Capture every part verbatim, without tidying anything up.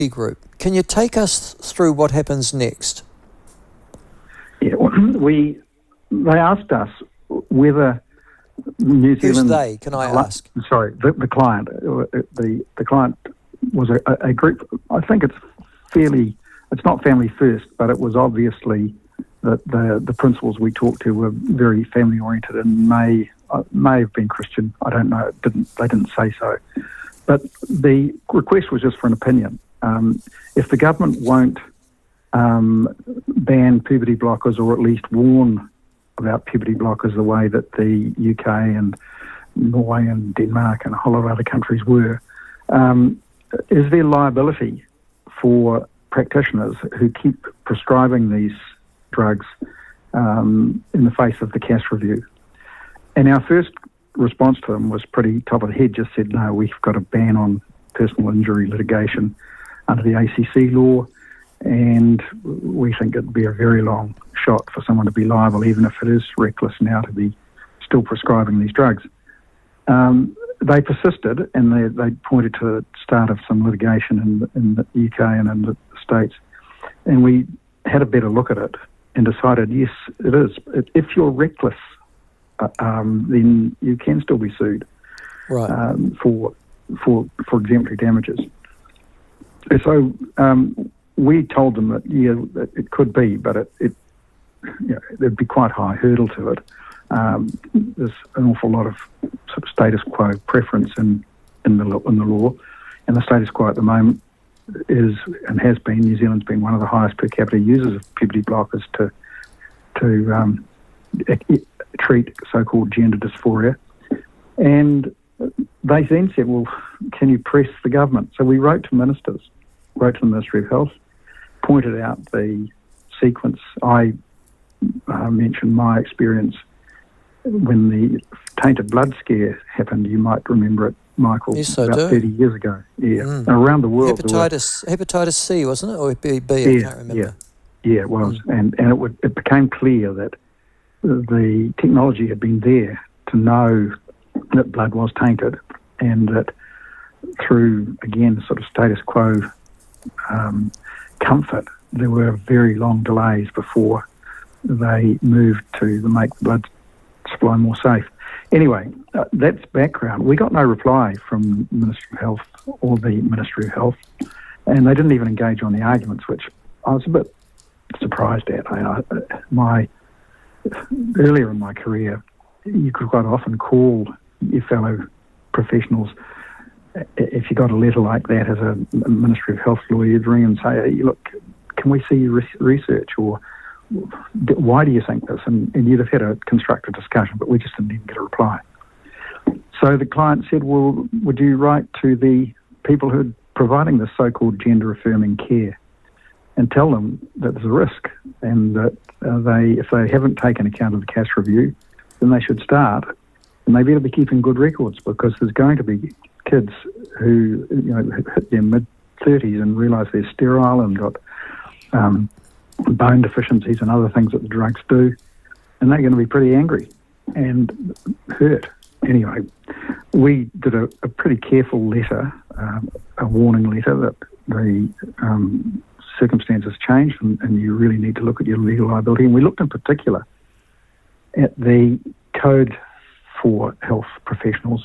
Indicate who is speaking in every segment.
Speaker 1: group. Can you take us through what happens next?
Speaker 2: Yeah, we they asked us whether New Zealand.
Speaker 1: Who's they? Can I ask?
Speaker 2: Sorry, the, the client. The the client was a, a group. I think it's fairly. It's not family first, but it was obviously that the the principals we talked to were very family oriented and may uh, may have been Christian. I don't know. It didn't they didn't say so, but the request was just for an opinion. Um, if the government won't um, ban puberty blockers, or at least warn about puberty blockers the way that the U K and Norway and Denmark and a whole lot of other countries were, um, is there liability for practitioners who keep prescribing these drugs um, in the face of the C A S review? And our first response to them was pretty top of the head, just said, no, we've got a ban on personal injury litigation under the A C C law, and we think it'd be a very long shot for someone to be liable, even if it is reckless now, to be still prescribing these drugs. Um, they persisted, and they, they pointed to the start of some litigation in, in the U K and in the States, and we had a better look at it and decided, yes, it is. If you're reckless, uh, um, then you can still be sued
Speaker 1: right.
Speaker 2: um, for for for exemplary damages. So um, we told them that, yeah, it could be, but it, it you know, there'd be quite a high hurdle to it. Um, there's an awful lot of sort of status quo preference in in the in the law, and the status quo at the moment is and has been, New Zealand's been one of the highest per capita users of puberty blockers to to um, treat so-called gender dysphoria. And they then said, well, can you press the government? So we wrote to ministers, wrote to the Ministry of Health, pointed out the sequence. I uh, mentioned my experience when the tainted blood scare happened. You might remember it, Michael,
Speaker 1: yes, I
Speaker 2: about
Speaker 1: do.
Speaker 2: thirty years ago. Yeah,
Speaker 1: mm.
Speaker 2: and around the world.
Speaker 1: Hepatitis, were, hepatitis C, wasn't it, or B? B
Speaker 2: yeah,
Speaker 1: I can't remember.
Speaker 2: Yeah, yeah, it was, mm. and and it would, it became clear that the technology had been there to know that blood was tainted, and that through again sort of status quo um, comfort, there were very long delays before they moved to make the blood supply more safe. Anyway, uh, that's background. We got no reply from the Ministry of Health or the Ministry of Health, and they didn't even engage on the arguments, which I was a bit surprised at. I, I, my earlier in my career, you could quite often call your fellow professionals. If you got a letter like that as a Ministry of Health lawyer, you'd ring and say, hey, look, can we see your research, or why do you think this? And, and you'd have had a constructive discussion, but we just didn't even get a reply. So the client said, well, would you write to the people who are providing this so-called gender-affirming care and tell them that there's a risk, and that uh, they, if they haven't taken account of the C A S review, then they should start, and they better be keeping good records, because there's going to be kids who, you know, hit their mid-thirties and realise they're sterile and got um, bone deficiencies and other things that the drugs do, and they're going to be pretty angry and hurt. Anyway, we did a, a pretty careful letter, um, a warning letter that the um, circumstances changed and, and you really need to look at your legal liability. And we looked in particular at the Code for Health Professionals,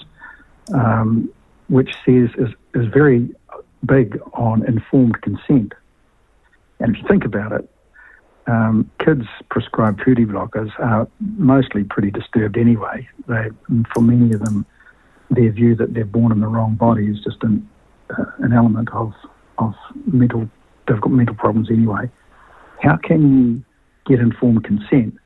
Speaker 2: um, which says is, is very big on informed consent. And if you think about it, um, kids prescribed puberty blockers are mostly pretty disturbed anyway. They, for many of them, their view that they're born in the wrong body is just an, uh, an element of of mental difficult mental problems anyway. How can you get informed consent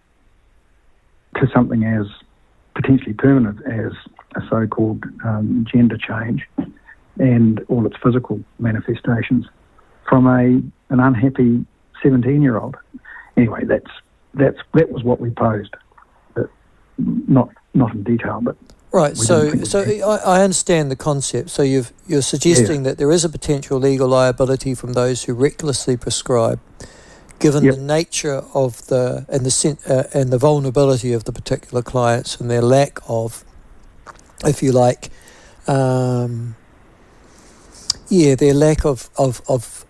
Speaker 2: to something as potentially permanent as a so-called um, gender change and all its physical manifestations from a an unhappy seventeen-year-old? Anyway, that's that's that was what we posed, but not not in detail, but
Speaker 1: right. So so I, I understand the concept. So you've you're suggesting yeah. that there is a potential legal liability from those who recklessly prescribe, given yep. the nature of the and the uh, and the vulnerability of the particular clients and their lack of, if you like, um, Yeah, their lack of, of, of